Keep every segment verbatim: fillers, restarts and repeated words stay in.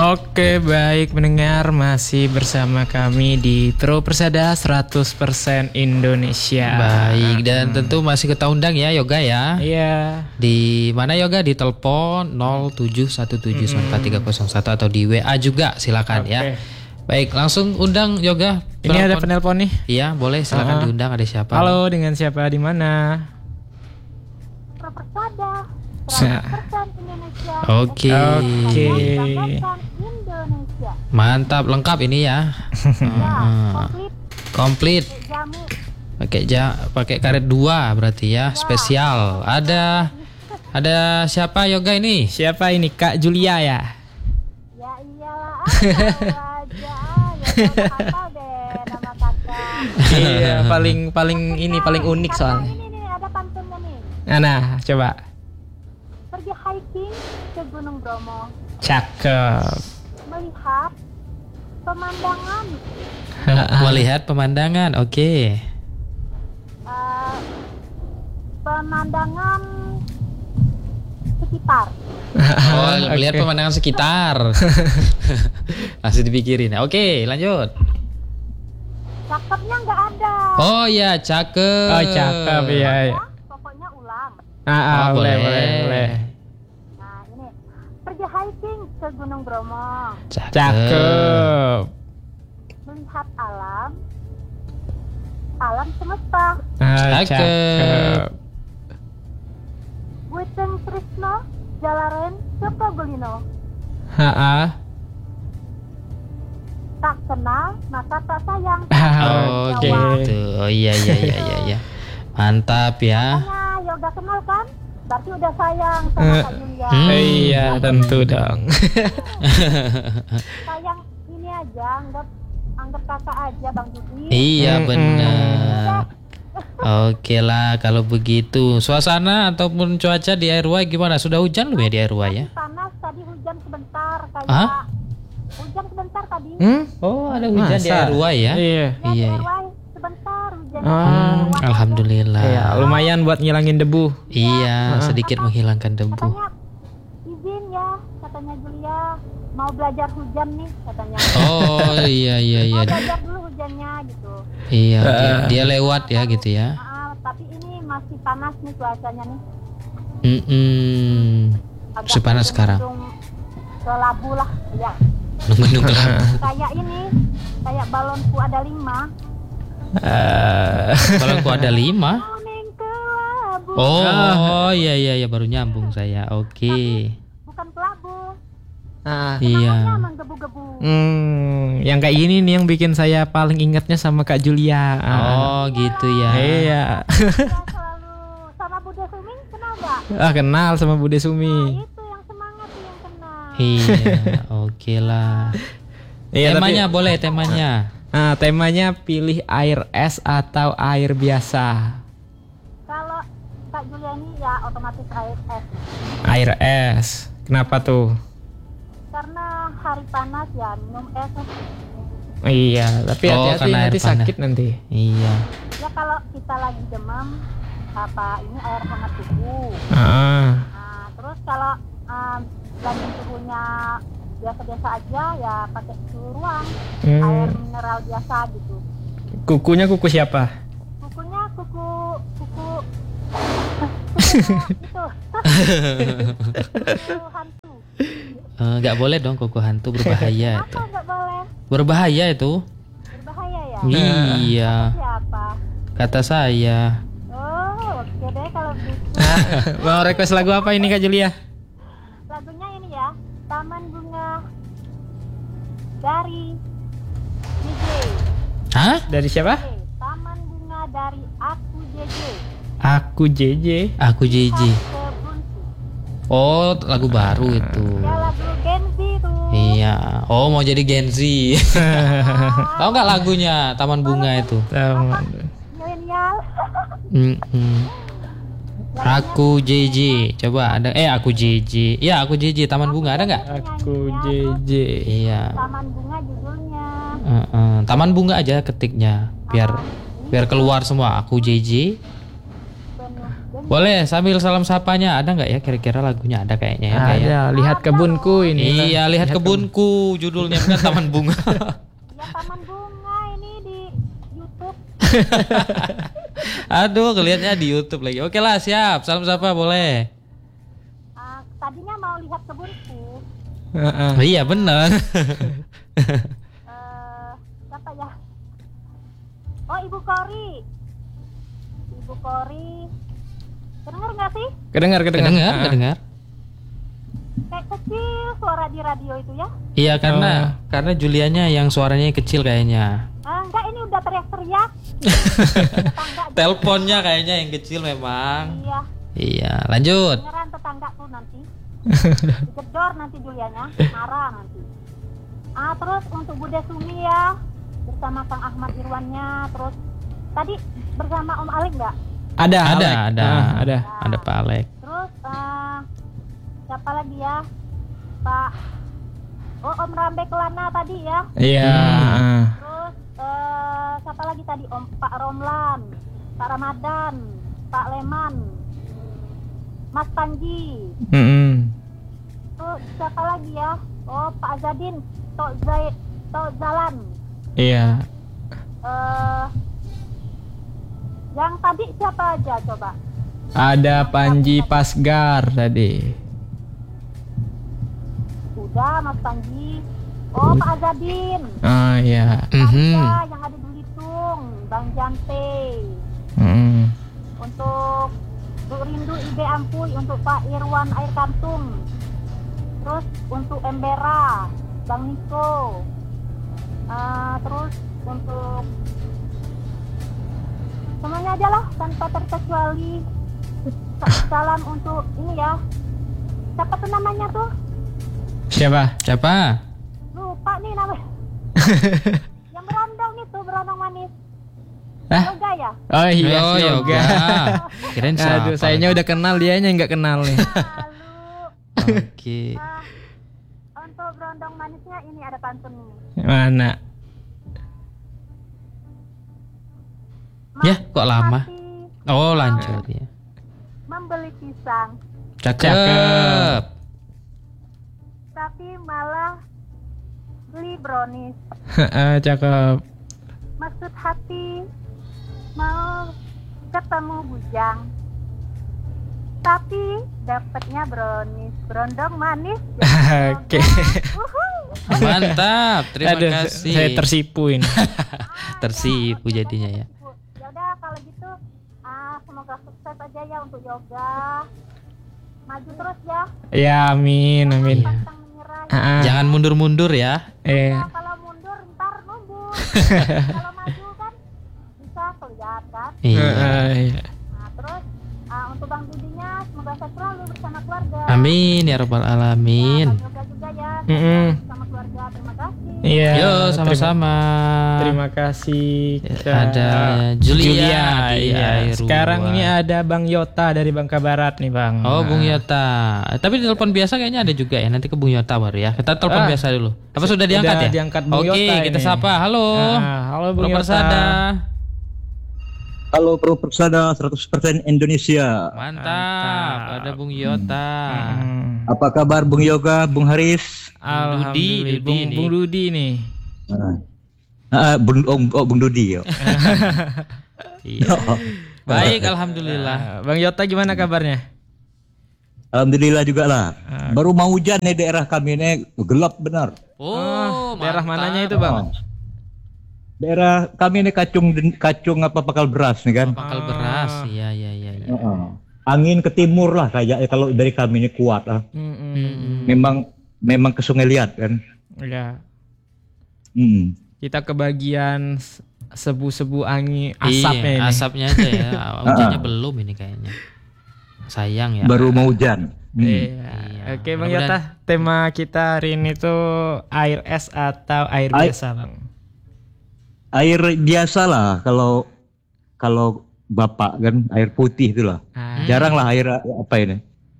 Oke, baik mendengar, masih bersama kami di Pro Persada seratus persen Indonesia. Baik, dan hmm. tentu masih kita undang ya Yoga ya. Iya. Di mana Yoga? Di telepon nol tujuh satu tujuh sembilan empat tiga nol satu atau di W A juga silakan okay. ya. Baik, langsung undang Yoga. Ini ada penelpon nih. Iya, boleh silakan uh-huh. diundang, ada siapa? Halo, dengan siapa, di mana? Pro Persada seratus persen Indonesia. Oke. Oke. Mantap, lengkap ini ya. Ya, komplit. Pakai ja, pakai karet dua berarti ya, spesial. Ada ada siapa Yoga ini? Siapa ini? Kak Julia ya? Ya iyalah, aja. Ya hafal deh nama kakak. Iya, paling paling ini paling unik soalnya. Ini nih ada pantunnya nih. Nah, coba. Pergi hiking ke Gunung Bromo. Cakep. Melihat pemandangan. Melihat pemandangan, oke. Okay. Uh, pemandangan sekitar. Oh, melihat okay. pemandangan sekitar. Langsung dipikirin. Oke, okay, lanjut. Cakepnya nggak ada. Oh ya, cakep. Oh, cakep ya. Ya, pokoknya ulang. Ah, ah oh, boleh, boleh, boleh, boleh. Nah, ini pergi hiking ke Gunung Bromo. Cakep. Cakep. Melihat alam, alam semesta. Ah, cakep. cakep. Witeng Trisno, Jalaren, Sukabulino. Ha-ah. Tak kenal, maka tak sayang. Oh, Oke. gitu. Oh iya iya iya iya iya. Mantap ya. Makanya Yoga kenal kan? Berarti udah sayang sama Uh, Kak Julia. hmm. Iya, tentu dong. Sayang ini aja, anggap anggap kakak aja Bang Judi. Iya Mm-mm. benar. Oke lah kalau begitu. Suasana ataupun cuaca di R Y gimana? Sudah hujan belum ya di R Y ya? Panas tadi, hujan sebentar kayak. Hah? Hujan sebentar tadi. Hmm? Oh ada hujan di Masa? R Y ya? Iya. Ya, Iya. di R Y sebentar hujan. Oh, Alhamdulillah. Iya, lumayan buat ngilangin debu. Iya sedikit menghilangkan debu. Katanya izin ya, katanya Julia mau belajar hujan nih katanya. Oh iya iya iya. Mau belajar dulu hujannya gitu. Iya dia, dia lewat ya gitu ya. Nah, tapi ini masih panas nih cuacanya nih. Hmm. Masih panas sekarang. Ke labu lah ya. Mendung gelap. Kayak ini, kayak balonku ada lima. Uh, Kalau aku ada lima. Kuning ke labu. Oh iya iya iya baru nyambung saya. Oke. Bukan ke labu. ah. Iya. Namanya menggebu-gebu. Hmm, yang kayak gini nih yang bikin saya paling ingatnya sama Kak Julia. Ah. Oh gitu ya. Iya. Dia selalu sama Bude Suming kenal nggak? Ah, kenal sama Bude Nah, Sumi. itu yang semangat tuh yang kenal. Iya, oke lah. Iya, Temanya tapi- boleh temanya. Nah, temanya pilih air es atau air biasa. Kalau Kak Julia ini ya otomatis air es. Air es. Kenapa tuh? Karena hari panas ya minum es. Iya, tapi Oh, hati-hati karena air nanti panas. sakit nanti. Iya. Ya kalau kita lagi demam apa ini air hangat tubuh. Ah. Nah, terus kalau um, lagi suhunya biasa-biasa aja ya pakai suhu ruang, Hmm. air mineral biasa gitu. Kukunya kuku siapa? Kukunya kuku kuku kuku itu kuku hantu. Nggak boleh dong kuku hantu berbahaya itu. Apa nggak boleh? Berbahaya itu. Berbahaya ya? Iya. Siapa? Kata saya. Oh, oke deh kalau gitu. Mau request lagu apa ini Kak Julia? Lagunya ini ya, Taman Bunga dari J J. Hah? Dari siapa? Oke, Taman Bunga dari Aku J J. Aku J J. Aku Jiji. Kebuntu. Oh lagu baru itu. Ya lagu Gen Z tuh. Iya. Oh mau jadi Gen Z. Tahu nggak lagunya Taman Bunga itu? Taman. Milenial. Mm-mm. Aku J J. Coba ada. Eh aku J J. Ya aku J J. Taman Bunga ada nggak? Aku J J. Iya. Taman Bunga judulnya. Uh-uh. Taman Bunga aja ketiknya biar biar keluar semua. Aku J J. Penuh Boleh sambil salam sapanya, ada nggak ya kira-kira lagunya? Ada kayaknya ya. Kayak. Ada, lihat kebunku ini. Iya, lihat kebunku, judulnya kan Taman Bunga. Ya Taman Bunga ini di YouTube. Aduh, kelihatannya di YouTube lagi. Oke lah, siap. Salam sapa boleh. Ah, tadinya mau lihat kebunku. Heeh. Oh, iya benar. Eh, siapa ya? Oh, Ibu Kori. Ibu Kori. Dengar nggak sih? Kedengar, kedengar. Kedengar, Ah. kedengar. Kayak kecil suara di radio itu ya? Iya, karena Oh. karena Julianya yang suaranya kecil kayaknya. Ah, enggak, ini udah teriak-teriak. Tetangga Teleponnya kayaknya yang kecil memang. iya, Iya, lanjut. beneran tetanggaku nanti. Digedor nanti Julianya, marah nanti. Ah, terus untuk Bude Sumi ya, bersama Kang Ahmad Irwannya, terus tadi bersama Om Alik nggak? Ada, Ada, Alek. ada. Ah, ada. Ada Pak Alek. Terus eh, siapa lagi ya? Pak Oh, Om Rambe Kelana tadi ya. Iya. Hmm. Terus eh, siapa lagi tadi? Om Pak Romlan, Pak Ramadan, Pak Leman, Mas Panji. Mm-mm. Terus siapa lagi ya? Oh, Pak Azadin, Tok Zaid, Tok Zalan. Iya. Eh, yang tadi siapa aja coba? Ada Panji Pasgar tadi. Udah, Mas Panji. Oh, Pak Azadin. Oh iya. Mhm. Ada yang ada di Belitung, Bang Jante. Mm. Untuk Bu Rindu I B Ampuy, untuk Pak Irwan Air Kantung. Terus untuk Embera, Bang Niko. Eh, terus untuk semuanya aja lah tanpa terkecuali. Salam untuk ini ya. Siapa tuh namanya tuh? Siapa? Siapa? Lupa nih namanya. Yang berondong itu, berondong manis. Hah? Yoga ya? Oh iya, Oh, si yoga. Kirain siapa? Aduh, sayanya udah kenal, dianya nggak kenal nih. Lalu Oke. ah, untuk berondong manisnya ini ada pantun nih. Mana? Ya, kok lama? Hati Oh, lanjut ya. membeli pisang, Cakep. tapi malah beli brownies. Ah, cakep. Maksud hati mau ketemu bujang, tapi dapatnya brownies, berondong manis. Oke. Uhuy. Mantap. Terima Aduh, kasih. saya tersipu ini. Tersipu jadinya ya. Ya udah kalau gitu, ah, semoga sukses aja ya untuk yoga. Maju terus ya. Ya, amin, amin. Pantang menyerah. Ah, ah. Jangan mundur-mundur ya. Eh, Ya, kalau mundur ntar nunggu. Kalau maju kan bisa kelihatan. Iya. ah, iya. Nah, terus ah, untuk Bang Dudinya semoga sehat selalu bersama keluarga. Amin ya rabbal alamin. Ya, Bang Yoga juga ya. Mm-mm. Bersama keluarga. Terima kasih. Iya. Yo, terima- sama-sama. Terima kasih. Ada Julia di iya. Airuan. Sekarang ini ada Bang Yota dari Bangka Barat nih, Bang. Oh, Bung Nah. Yota. Tapi di telepon biasa kayaknya ada juga ya. Nanti ke Bung Yota baru ya. Kita telepon Ah, biasa dulu. Apa sudah diangkat udah ya? diangkat Bung Oke, Yota kita ini. sapa. Halo. Ah, halo Bung Pro Yota. Persada. Halo Pro Persada seratus persen Indonesia. Mantap. Mantap. Ada Bung Yota. Hmm. Apa kabar Bung Yoga, Bung Haris? Alhamdulillah. Dudi Bung, nih. Bung Dudi nih. Ah, ah, Bung, oh, oh, Bung Dudi ya. Iya. Baik, alhamdulillah. Ah, Bang Yota gimana kabarnya? Alhamdulillah juga lah. Baru mau hujan nih daerah kami ini gelap benar. Oh, daerah mantap. mananya itu, Bang? Oh. Daerah kami ini kacung kacung apa pakal beras nih kan. Pakal beras. Iya, iya, iya, iya. Heeh. Angin ke timur lah kayaknya kalau dari kami ini kuat ah. Mm-mm. Memang memang ke Sungai Liat kan. Ya. Hmm. Kita kebagian s- sebu-sebu angin Iya, asapnya ini. asapnya aja ya. Hujannya belum ini kayaknya. Sayang ya. Baru mau hujan. Hmm. Iya. Iya. Oke, Bang Mudah-mudahan- Yota, tema kita hari ini tuh air es atau air Air- biasa, Bang. Air biasa lah kalau kalau Bapak kan air putih itulah. Ah, Jarang lah air apa ini.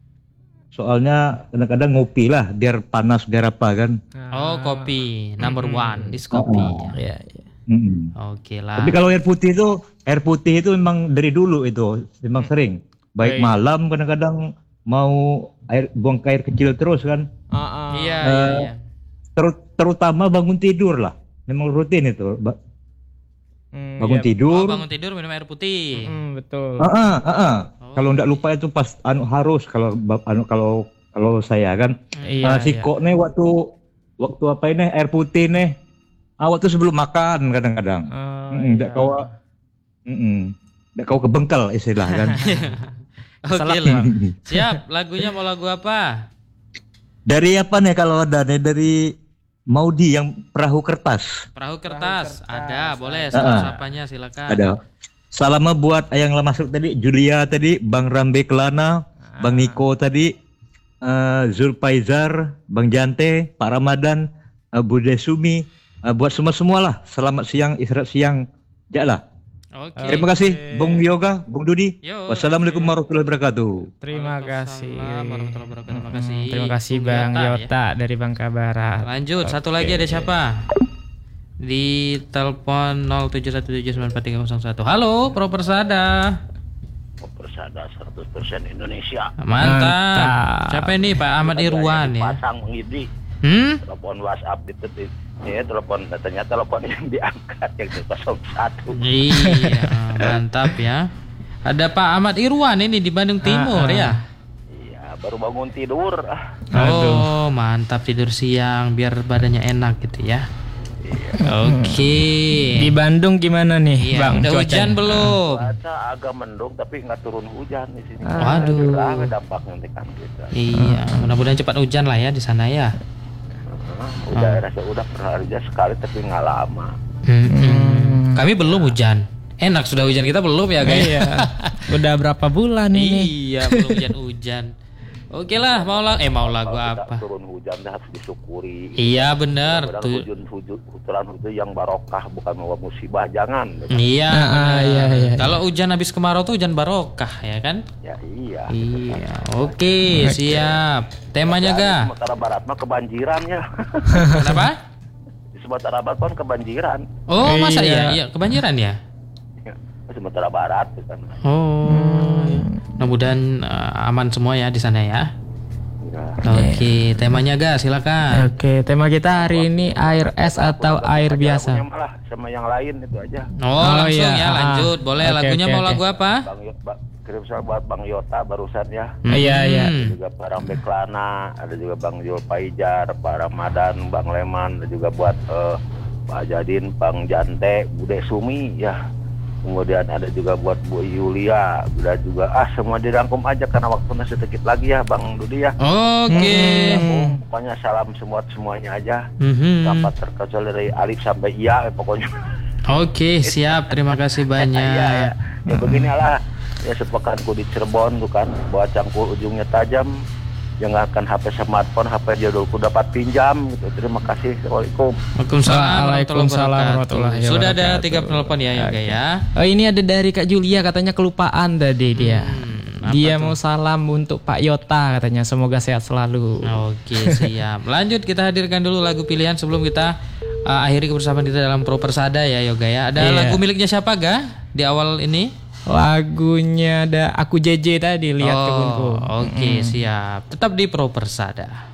Soalnya kadang-kadang ngopi lah biar panas biar apa kan. Oh, kopi number one, this kopi. Iya, iya. Mm-mm. Oke lah. Tapi kalau air putih itu air putih itu memang dari dulu itu memang sering. baik Baik. malam kadang-kadang mau air buang air kecil terus kan. Ah, ah. Iya, Eh, iya, iya. Ter- terutama bangun tidur lah. Memang rutin itu. Ba- Hmm, bangun iya. Oh, tidur. bangun tidur minum air putih. Hmm, betul. Ah, ah, ah, ah. Oh. Kalau ndak lupa itu pas anu harus kalau ba- anu kalau kalau saya kan Iya, ah, si iya. kok nih waktu waktu apa ini air putih nih. Ah, waktu sebelum makan kadang-kadang. Oh, Mm, ndak iya. kau mm, ndak kau kebengkel istilah kan. Oke Salah, lah. Bang. Siap, lagunya mau lagu apa? Dari apa nih kalau ada nih dari Maudi yang perahu kertas. Perahu kertas. Ada, boleh. Ah, ah. Sapanya silakan. Ada. Salam buat yang lah masuk tadi, Julia tadi, Bang Rambe Kelana, Bang Niko tadi, eh, Zulfaizar, Bang Jante, Pak Ramadan, uh, Bude Sumi, uh, buat semua-semua lah. Selamat siang, istirahat siang. Ya lah. Oke. Terima kasih, Bung Yoga, Bung Dudi. Yo, Wassalamualaikum warahmatullahi wabarakatuh. Terima kasih. Waalaikumsalam warahmatullahi wabarakatuh. Terima kasih. Hmm, terima kasih Bung Bang Yota, ya. Yota dari Bangka Barat. Lanjut, satu lagi ada siapa? Di telepon nol tujuh satu tujuh sembilan empat tiga nol satu. Halo, Pro Persada. Persada seratus persen Indonesia. Mantap. Mantap. Siapa ini Pak Ahmad Irwan ya? Pasang Ibri, Hmm? telepon WhatsApp itu tuh. Ya, telepon katanya telepon yang diangkat yang di nol satu. Iya, mantap ya. Ada Pak Ahmad Irwan ini di Bandung Timur Ah, ah. ya. Iya, baru bangun tidur. Ah, Oh, mantap tidur siang biar badannya enak gitu ya. Oke. Di Bandung gimana nih, Iya, Bang? udah cuacanya? hujan belum? Cuaca agak mendung tapi nggak turun hujan di sini. Waduh. Nah, dampak nanti kan kita. Iya, mudah-mudahan cepat hujan lah ya di sana ya. Nah, udah rasa udah pernah aja sekali tapi nggak lama. Hmm. Kami belum hujan. Enak sudah hujan, kita belum ya guys. Iya. Udah berapa bulan ini? Iya, belum hujan-hujan. Oke lah, mau lah, eh mau lagu Kalau tidak apa? turun hujan dah harus disyukuri. Iya benar Mudah-mudahan tuh. hujan hujan hujan hujan yang barokah bukan membawa musibah, jangan. Iya, Ah, benar. iya, iya. Kalau hujan habis kemarau tuh hujan barokah ya kan? Ya iya. Iya, oke, siap. Temanya Di ga? Sumatera Barat mah kebanjiran ya. Kenapa? Di Sumatera Barat kan kebanjiran. Oh, masa Iya. iya? Iya, kebanjiran ya? Di Sumatera Barat itu kan. Oh, mudah-mudahan uh, aman semua ya di sana ya. Ya. Oke, temanya ga? Silakan. Oke, tema kita hari ini air es atau air Lagunya biasa. malah sama yang lain itu aja. Oh, Oh, langsung iya. ya, lanjut. Boleh. Oke, Lagunya oke, mau oke. lagu apa? Bang Yo- Ba- kirim salam buat Bang Yota barusan ya. Iya, iya. Hmm. Ada juga Pak Rambe Kelana, ada juga Bang Zulfaizar, Pak Ramadan, Bang Leman, ada juga buat eh, Pak Jadin, Bang Jante, Bude Sumi ya. Kemudian ada juga buat Bu Yulia, udah juga ah semua dirangkum aja karena waktunya sedikit lagi ya Bang Dudi ya. Oke. Hmm. Pokoknya salam semua semuanya aja. Mhm. Tanpa terkecuali dari alif sampai iya eh, pokoknya. Oke, siap. Terima kasih banyak. Iya ya. Ya beginilah ya sepekanku di Cirebon tuh kan bawa cangkul ujungnya tajam. Jangankan H P smartphone, H P jadulku dapat pinjam gitu. Terima kasih. Assalamualaikum. Waalaikumsalam Waalaikumsalam warahmatullahi wabarakatuh. Sudah ada wabarakatuh. tiga penelpon ya, Yoga Oke. ya. Oh, ini ada dari Kak Julia, katanya kelupaan tadi dia. Hmm, apa Dia tuh? mau salam untuk Pak Yota, katanya semoga sehat selalu. Oke, siap. Lanjut kita hadirkan dulu lagu pilihan sebelum kita uh, akhiri kebersamaan kita dalam Pro Persada ya, Yoga ya. Ada Iya. lagu miliknya siapa, Ga? Di awal ini? Lagunya ada Aku J J tadi, lihat Oh, kebunku. Oke, siap. Tetap di Pro Persada.